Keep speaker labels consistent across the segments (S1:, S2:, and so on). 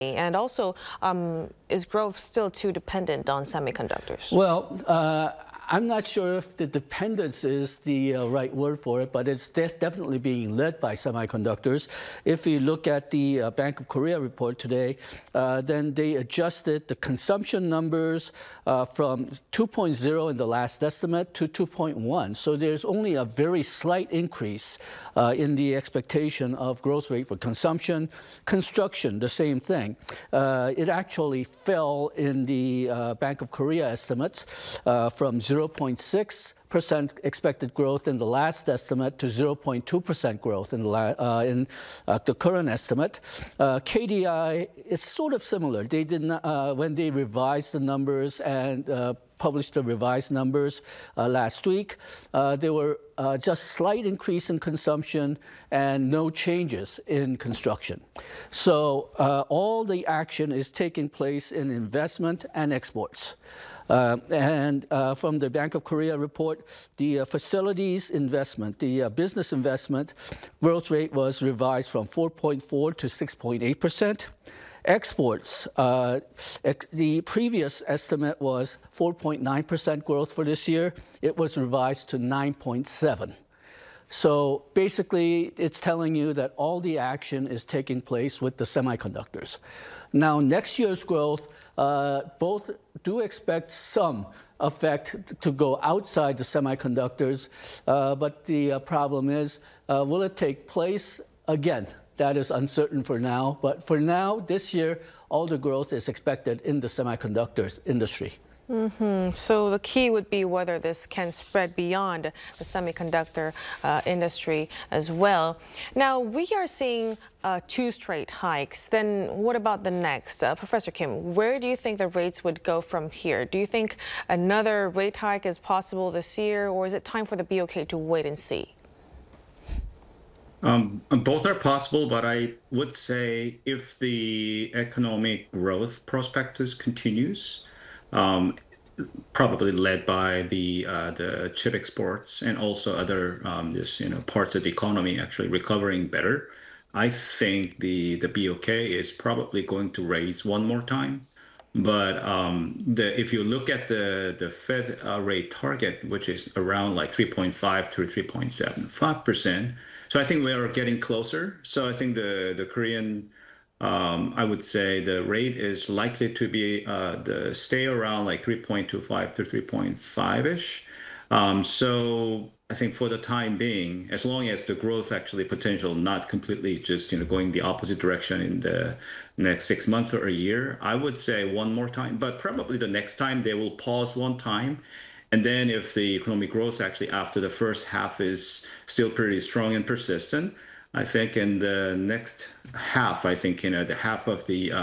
S1: And also, is growth still too dependent on semiconductors?
S2: Well, I'm not sure if the dependence is the right word for it, but it's definitely being led by semiconductors. If you look at the Bank of Korea report today, then they adjusted the consumption numbers from 2.0 in the last estimate to 2.1. So there's only a very slight increase in the expectation of growth rate for consumption. Construction, the same thing. It actually fell in the Bank of Korea estimates from 0.6% expected growth in the last estimate to 0.2% growth in the current estimate. KDI is sort of similar. They did not, when they revised the numbers and published the revised numbers last week, there were just slight increase in consumption and no changes in construction. So all the action is taking place in investment and exports. From the Bank of Korea report, the facilities investment, the business investment growth rate was revised from 4.4 to 6.8%. Exports, the previous estimate was 4.9% growth for this year. It was revised to 9.7%. So basically, it's telling you that all the action is taking place with the semiconductors. Now, next year's growth, both do expect some effect to go outside the semiconductors, but the problem is, will it take place? Again, that is uncertain for now. But for now, this year, all the growth is expected in the semiconductors industry.
S1: So the key would be whether this can spread beyond the semiconductor industry as well. Now, we are seeing 2 straight hikes. Then what about the next? Professor Kim, where do you think the rates would go from here? Do you think another rate hike is possible this year, or is it time for the BOK to wait and see?
S3: Both are possible, but I would say if the economic growth prospectus continues, probably led by the chip exports and also other parts of the economy actually recovering better, I think the BOK is probably going to raise one more time. But if you look at the Fed rate target, which is around like 3.5 to 3.75%, so I think we are getting closer. So I think the Korean, I would say the rate is likely to be stay around like 3.25 to 3.5-ish. So I think for the time being, as long as the growth actually potential not completely just going the opposite direction in the next 6 months or a year, I would say one more time. But probably the next time they will pause one time. And then if the economic growth actually after the first half is still pretty strong and persistent, I think in the next half, I think the half of the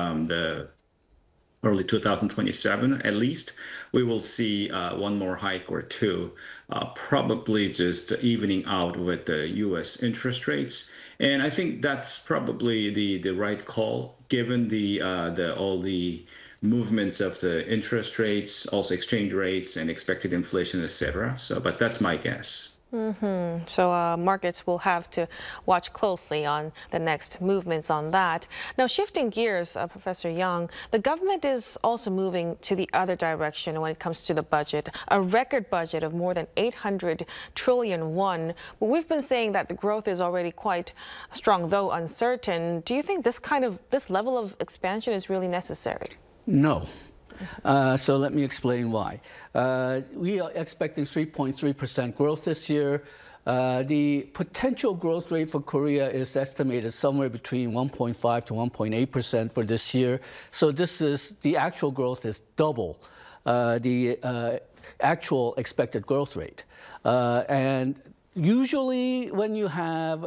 S3: early 2027 at least, we will see one more hike or two, probably just evening out with the U.S. interest rates. And I think that's probably the right call, given all the movements of the interest rates, also exchange rates and expected inflation, etc. So, but that's my guess.
S1: So markets will have to watch closely on the next movements on that. Now, shifting gears, Professor Young, the government is also moving to the other direction when it comes to the budget, a record budget of more than 800 trillion won. But we've been saying that the growth is already quite strong, though uncertain. Do you think this level of expansion is really necessary?
S2: No. So let me explain why. We are expecting 3.3% growth this year. The potential growth rate for Korea is estimated somewhere between 1.5 to 1.8% for this year. So the actual growth is double the actual expected growth rate. And usually when you have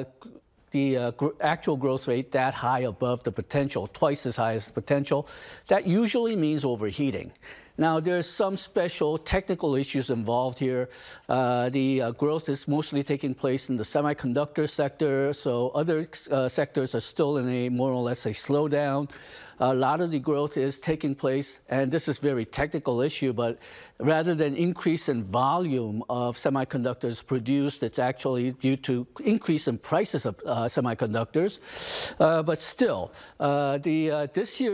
S2: the actual growth rate that high above the potential, twice as high as the potential, that usually means overheating. Now, there's some special technical issues involved here. The growth is mostly taking place in the semiconductor sector, so other sectors are still in a more or less a slowdown. A lot of the growth is taking place, and this is a very technical issue, but rather than increase in volume of semiconductors produced, it's actually due to increase in prices of semiconductors. But still, this year